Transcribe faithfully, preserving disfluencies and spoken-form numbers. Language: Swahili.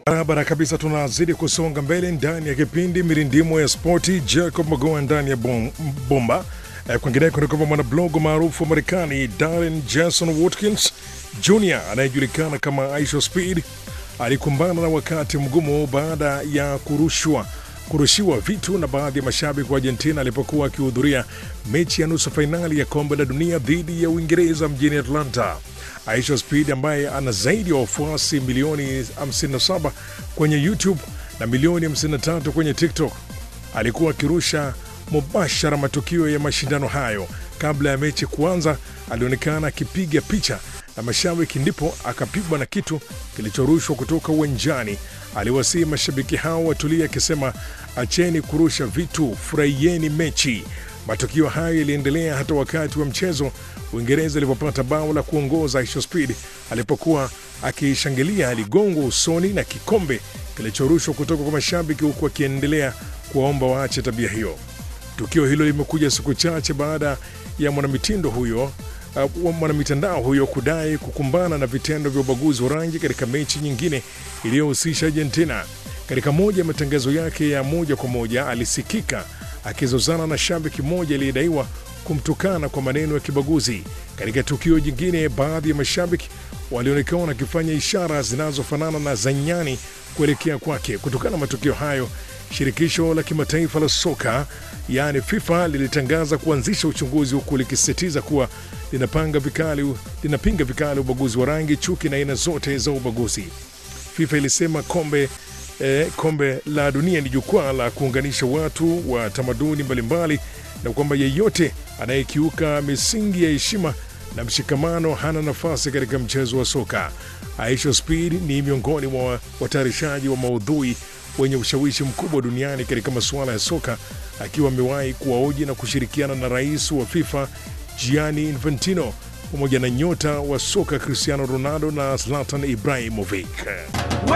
Barabara kabisa, tunazidi kusonga mbele ndani ya kipindi Mirindimo ya Sporti. Jacob Magoa ndani ya bom, bomba. Eh, kwingineko ni kwamba mwanablogu maarufu wa Marekani Darren Jason Watkins Junior anayejulikana kama Aisha Speed alikumbana na wakati mgumu baada ya kurushwa kurushiwa vitu na baadhi ya mashabiki wa Argentina alipokuwa akihudhuria mechi ya nusu fainali ya kombe la dunia dhidi ya Uingereza mjini Atlanta. Aisha Speed ambaye ana zaidi ya wafuasi milioni hamsini na saba kwenye YouTube na milioni hamsini na tatu kwenye TikTok alikuwa akirusha mubashara matukio ya mashindano hayo. Kabla ya mechi kuanza, alionekana akipiga picha na mashabiki, ndipo akapigwa na kitu kilichorushwa kutoka uwanjani. Aliwasihi mashabiki hao watulie, akisema, acheni kurusha vitu, furahieni mechi. Matukio hayo yaliendelea hata wakati wa mchezo Uingereza ilipopata bao la kuongoza. Aisha Speed alipokuwa akishangilia aligongwa usoni na kikombe kilichorushwa kutoka kwa mashabiki, huku akiendelea kuwaomba waache tabia hiyo. Tukio hilo limekuja siku chache baada ya mwanamitindo huyo uh, mwanamitandao huyo kudai kukumbana na vitendo vya ubaguzi wa rangi katika mechi nyingine iliyohusisha Argentina. Katika moja ya matangazo yake ya moja kwa moja, alisikika akizozana na shabiki mmoja aliyedaiwa kumtukana kwa maneno ya kibaguzi. Katika tukio jingine, baadhi ya mashabiki walionekana wakifanya ishara zinazofanana na za nyani kuelekea kwake. Kutokana na matukio hayo, shirikisho la kimataifa la soka yaani FIFA lilitangaza kuanzisha uchunguzi, huku likisisitiza kuwa linapanga vikali linapinga vikali ubaguzi wa rangi, chuki na aina zote za ubaguzi. FIFA ilisema kombe eh, kombe la dunia ni jukwaa la kuunganisha watu wa tamaduni mbalimbali, na kwamba yeyote anayekiuka misingi ya heshima na mshikamano hana nafasi katika mchezo wa soka. Aisha Speed ni miongoni mwa watayarishaji wa maudhui wenye ushawishi mkubwa duniani katika masuala ya soka, akiwa amewahi kuwaoji na kushirikiana na rais wa FIFA Gianni Infantino pamoja na nyota wa soka Cristiano Ronaldo na Zlatan Ibrahimovic.